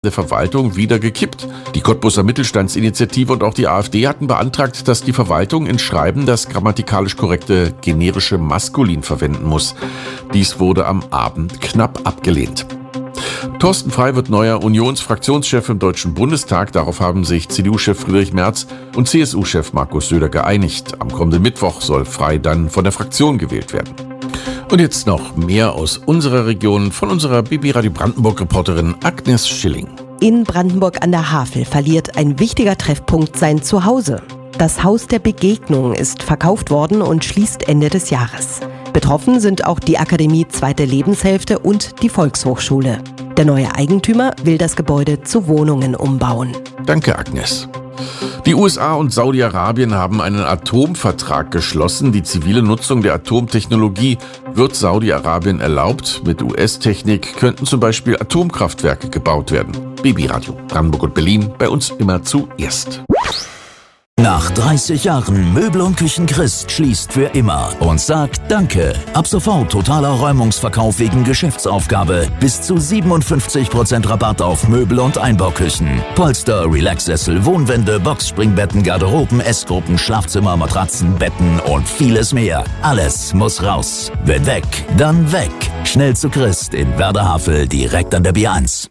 der Verwaltung wieder gekippt. Die Cottbuser Mittelstandsinitiative und auch die AfD hatten beantragt, dass die Verwaltung in Schreiben das grammatikalisch korrekte generische Maskulin verwenden muss. Dies wurde am Abend knapp abgelehnt. Thorsten Frey wird neuer Unionsfraktionschef im Deutschen Bundestag. Darauf haben sich CDU-Chef Friedrich Merz und CSU-Chef Markus Söder geeinigt. Am kommenden Mittwoch soll Frey dann von der Fraktion gewählt werden. Und jetzt noch mehr aus unserer Region von unserer BB Radio Brandenburg-Reporterin Agnes Schilling. In Brandenburg an der Havel verliert ein wichtiger Treffpunkt sein Zuhause. Das Haus der Begegnung ist verkauft worden und schließt Ende des Jahres. Betroffen sind auch die Akademie Zweite Lebenshälfte und die Volkshochschule. Der neue Eigentümer will das Gebäude zu Wohnungen umbauen. Danke, Agnes. Die USA und Saudi-Arabien haben einen Atomvertrag geschlossen. Die zivile Nutzung der Atomtechnologie wird Saudi-Arabien erlaubt. Mit US-Technik könnten zum Beispiel Atomkraftwerke gebaut werden. BB Radio Brandenburg und Berlin, bei uns immer zuerst. Nach 30 Jahren Möbel und Küchen Christ schließt für immer und sagt Danke. Ab sofort totaler Räumungsverkauf wegen Geschäftsaufgabe. Bis zu 57% Rabatt auf Möbel und Einbauküchen. Polster, Relaxsessel, Wohnwände, Boxspringbetten, Garderoben, Essgruppen, Schlafzimmer, Matratzen, Betten und vieles mehr. Alles muss raus. Wenn weg, dann weg. Schnell zu Christ in Werder-Havel, direkt an der B1.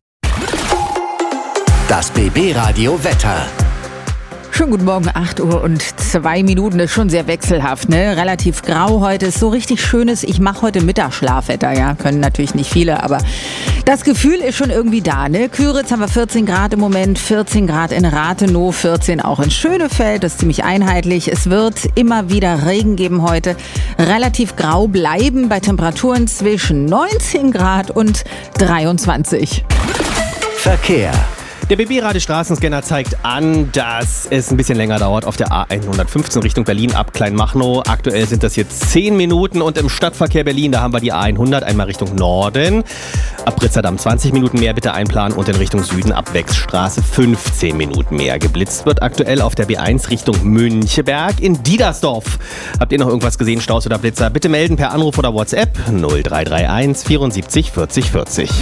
Das BB Radio Wetter. Schönen guten Morgen, 8:02. Das ist schon sehr wechselhaft, ne? Relativ grau heute, ist so richtig schönes, ich mache heute Mittagsschlafwetter, ja, können natürlich nicht viele, aber das Gefühl ist schon irgendwie da, ne? Küritz haben wir 14 Grad im Moment, 14 Grad in Rathenow, 14 auch in Schönefeld, das ist ziemlich einheitlich. Es wird immer wieder Regen geben heute, relativ grau bleiben bei Temperaturen zwischen 19 Grad und 23. Verkehr. Der BB-Radio-Straßenscanner zeigt an, dass es ein bisschen länger dauert auf der A115 Richtung Berlin ab Kleinmachnow. Aktuell sind das jetzt 10 Minuten und im Stadtverkehr Berlin, da haben wir die A100 einmal Richtung Norden. Ab Pritzerdamm 20 Minuten mehr bitte einplanen und in Richtung Süden ab Wechsstraße 15 Minuten mehr. Geblitzt wird aktuell auf der B1 Richtung Müncheberg in Diedersdorf. Habt ihr noch irgendwas gesehen, Staus oder Blitzer? Bitte melden per Anruf oder WhatsApp 0331 74 40 40.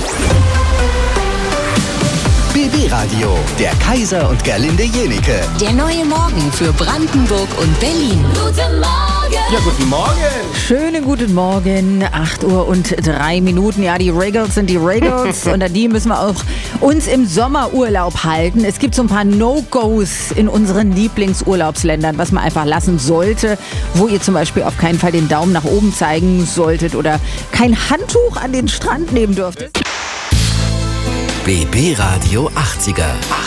BB Radio, der Kaiser und Gerlinde Jenike. Der neue Morgen für Brandenburg und Berlin. Guten Morgen! Ja, guten Morgen! Schönen guten Morgen, 8:03. Ja, die Regals sind die Regals und an die müssen wir auch uns im Sommerurlaub halten. Es gibt so ein paar No-Gos in unseren Lieblingsurlaubsländern, was man einfach lassen sollte, wo ihr zum Beispiel auf keinen Fall den Daumen nach oben zeigen solltet oder kein Handtuch an den Strand nehmen dürft. BB Radio 80er.